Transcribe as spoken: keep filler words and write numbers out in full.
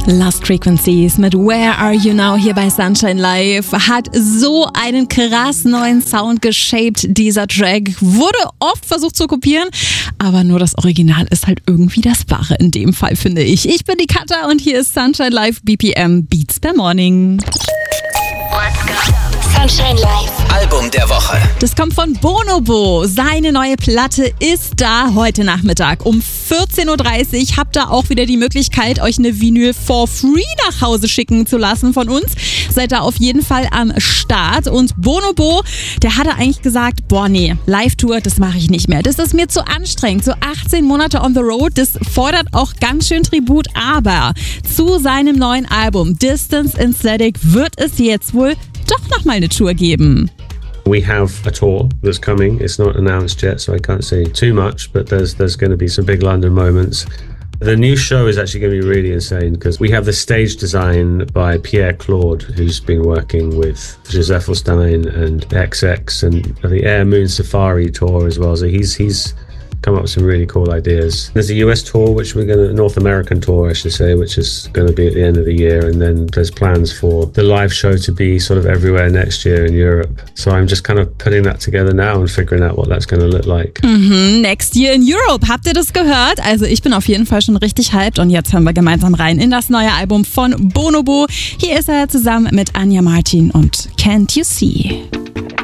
Lost Frequencies mit Where Are You Now hier bei Sunshine Live. Hat so einen krass neuen Sound geshaped, dieser Track. Wurde oft versucht zu kopieren, aber nur das Original ist halt irgendwie das Wahre in dem Fall, finde ich. Ich bin die Katja und hier ist Sunshine Live B P M Beats per Morning. Let's go. Sunshine Live. Album der Woche. Das kommt von Bonobo. Seine neue Platte ist da heute Nachmittag um vierzehn Uhr dreißig. Habt ihr auch wieder die Möglichkeit, euch eine Vinyl for free nach Hause schicken zu lassen von uns. Seid da auf jeden Fall am Start. Und Bonobo, der hatte eigentlich gesagt, boah nee, Live-Tour, das mache ich nicht mehr. Das ist mir zu anstrengend. So achtzehn Monate on the road, das fordert auch ganz schön Tribut. Aber zu seinem neuen Album Distance Aesthetic wird es jetzt wohl doch nochmal eine Tour geben. We have a tour that's coming. It's not announced yet, so I can't say too much, but there's there's going to be some big London moments. The new show is actually going to be really insane because we have the stage design by Pierre Claude, who's been working with Joseph Stein and X X and the Air Moon Safari tour as well. So he's he's come up with some really cool ideas. There's a U S tour, which we're going to, North American tour, I should say, which is going to be at the end of the year. And then there's plans for the live show to be sort of everywhere next year in Europe. So I'm just kind of putting that together now and figuring out what that's going to look like. Mhm, next year in Europe. Habt ihr das gehört? Also ich bin auf jeden Fall schon richtig hyped und jetzt hören wir gemeinsam rein in das neue Album von Bonobo. Hier ist er zusammen mit Anja Martin und Can't You See?